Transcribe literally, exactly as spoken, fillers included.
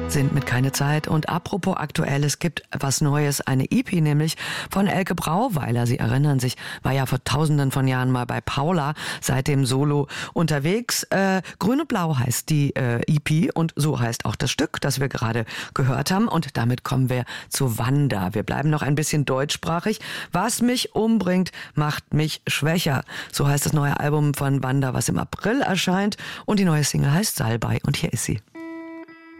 sind mit Keine Zeit. Und apropos aktuell, es gibt was Neues, eine E P nämlich von Elke Brauweiler. Sie erinnern sich, war ja vor tausenden von Jahren mal bei Paula, seitdem solo unterwegs. Äh, Grün und Blau heißt die äh, E P und so heißt auch das Stück, das wir gerade gehört haben. Und damit kommen wir zu Wanda. Wir bleiben noch ein bisschen deutschsprachig. Was mich umbringt, macht mich schwächer. So heißt das neue Album von Wanda, was im April erscheint. Und die neue Single heißt Salbei. Und hier ist sie.